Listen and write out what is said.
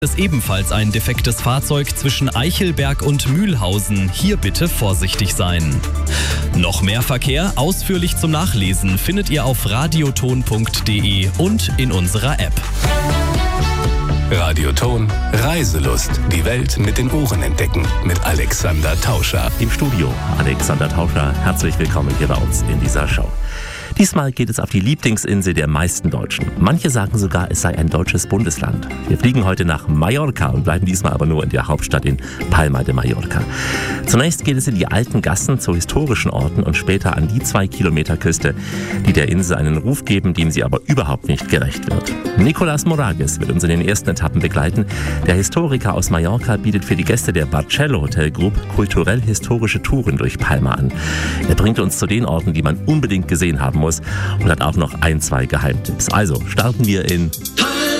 Ist ebenfalls ein defektes Fahrzeug zwischen Eichelberg und Mühlhausen. Hier bitte vorsichtig sein. Noch mehr Verkehr ausführlich zum Nachlesen findet ihr auf radioton.de und in unserer App. Radioton Reiselust. Die Welt mit den Ohren entdecken. Mit Alexander Tauscher. Im Studio Alexander Tauscher. Herzlich willkommen hier bei uns in dieser Show. Diesmal geht es auf die Lieblingsinsel der meisten Deutschen. Manche sagen sogar, es sei ein deutsches Bundesland. Wir fliegen heute nach Mallorca und bleiben diesmal aber nur in der Hauptstadt in Palma de Mallorca. Zunächst geht es in die alten Gassen zu historischen Orten und später an die 2 Kilometer Küste, die der Insel einen Ruf geben, dem sie aber überhaupt nicht gerecht wird. Nicolás Moragues wird uns in den ersten Etappen begleiten. Der Historiker aus Mallorca bietet für die Gäste der Barcello Hotel Group kulturell-historische Touren durch Palma an. Er bringt uns zu den Orten, die man unbedingt gesehen haben muss und hat auch noch 1, 2 Geheimtipps. Also starten wir in